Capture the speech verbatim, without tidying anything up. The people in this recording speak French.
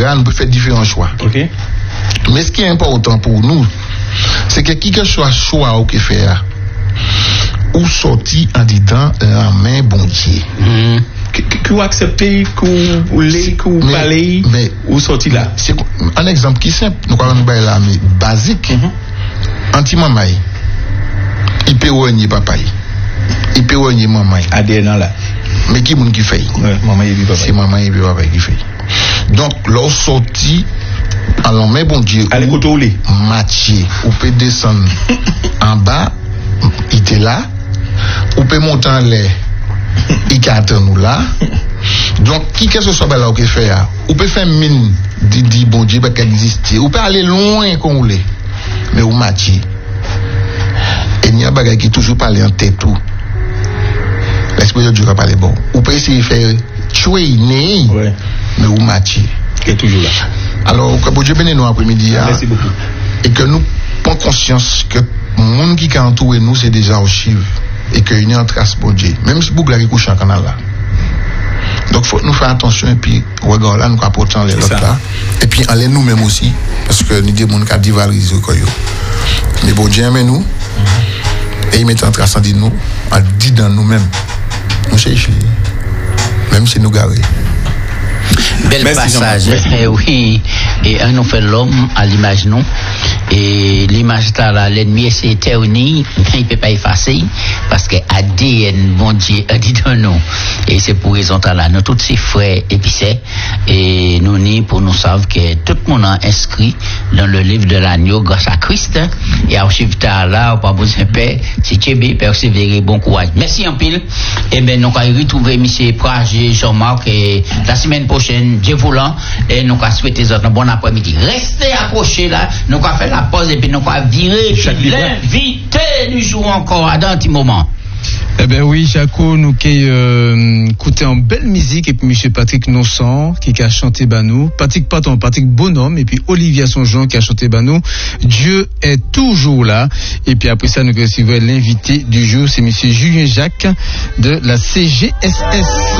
cetera, nous pouvons faire différents choix. Okay. Mais ce qui est important pour nous, c'est que qui que soit choix ou que faire, ou sorti en disant la main bon Dieu. Mm. Que vous acceptez, que vous l'ayez, que vous parlez, ou sorti là. C'est un exemple qui est simple, nous avons une là, mais basique. Mm-hmm. Anti-maman, il peut renier papa, il peut renier maman. A D N là. Mais qui est-ce qui fait? Ouais, maman et papa. C'est maman et papa qui fait. Donc, leur sortie, alors, mais bon Dieu, allez, ou matcher, ou peut descendre en bas, il était là, ou peut monter en l'air, il attend nous là. Donc, qui que ce soit là, ou peut faire, ou peut faire mine, dit, dit bon Dieu, qu'il existe, ou peut aller loin qu'on voulait, mais ou matcher. Et il y a un bagage qui toujours parler en tête tout. L'esprit de Dieu va parler bon. Ou peut essayer de faire tuer né, ouais. Mais ou matcher. Qui est toujours là. Alors, que bon Dieu bénisse nous après-midi. Merci beaucoup. Et que nous prenons conscience que le monde qui a entouré nous, c'est déjà archive. Et qu'il y a une trace bon Dieu. Même si Bougla qui couche en canal là. Donc, il faut nous faire attention et puis, regarde là, nous apportons les autres là. Et puis, allez nous-mêmes aussi. Parce que nous devons nous dévaloriser le coyo. Mais bon Dieu aime nous. Mm-hmm. Et il met en trace en dit nous, en dit dans nous-mêmes. Nous cherchons. Même si nous garons. Bel merci, passage, eh, oui. Et un nous fait l'homme à l'image non. Et l'image là, l'ennemi c'est éterni, il ne peut pas effacer parce que A D N bon Dieu a dit non non. Et c'est pour raison là, nous tous ces frères épicés et nous ni pour nous savoir que tout le monde est inscrit dans le livre de l'agneau grâce à Christ. Et archive là, pas besoin de paix, si tu es persévérer, bon courage. Merci en pile. Et ben nous allons retrouver M. Prage et Jean-Marc et la semaine prochaine, Dieu voulant, et nous allons souhaiter un bon après-midi. Restez accrochés là, nous allons faire la pause et puis nous allons virer l'invité du jour encore à un petit moment. Eh ben oui, Jaco, nous qui euh, écouté en belle musique et puis M. Patrick Nonsan qui a chanté Banou, Patrick Paton, Patrick Bonhomme et puis Olivia Sonjean qui a chanté Banou. Dieu est toujours là. Et puis après ça, nous recevons l'invité du jour, c'est M. Julien Jacques de la C G S S.